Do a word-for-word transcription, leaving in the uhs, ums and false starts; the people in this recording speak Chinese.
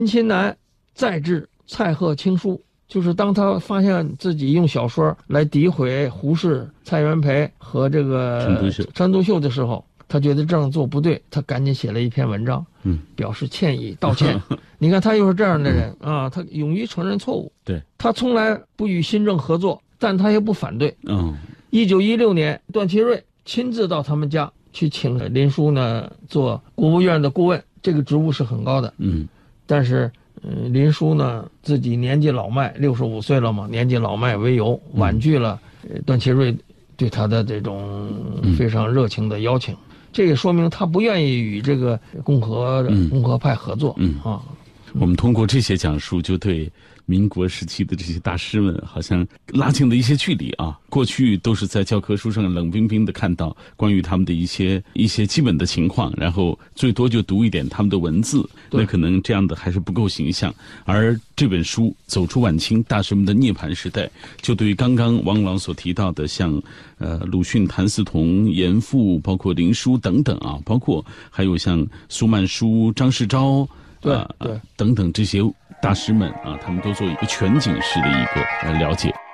林琴南再制蔡贺清书，就是当他发现自己用小说来诋毁胡适、蔡元培和这个陈独秀的时候，他觉得这样做不对，他赶紧写了一篇文章，嗯，表示歉意道歉。你看他又是这样的人、嗯、啊，他勇于承认错误。 对， 他从来不与新政合作，但他也不反对。嗯，一九一六年，段祺瑞亲自到他们家去请林书呢做国务院的顾问，这个职务是很高的。嗯，但是。嗯，林书呢自己年纪老迈，六十五岁了嘛，年纪老迈为由婉拒了段祺瑞对他的这种非常热情的邀请，嗯、这也说明他不愿意与这个共和、嗯、共和派合作。嗯啊， 我们通过这些讲述，就对民国时期的这些大师们好像拉近了一些距离啊。过去都是在教科书上冷冰冰的看到关于他们的一些一些基本的情况，然后最多就读一点他们的文字，那可能这样的还是不够形象。而这本书《走出晚清大师们的涅槃时代》，就对于刚刚王朗所提到的像呃鲁迅、谭嗣同、严复，包括林书等等啊，包括还有像苏曼殊、张世钊。 对对、 呃、等等这些大师们啊，他们都做一个全景式的一个呃了解。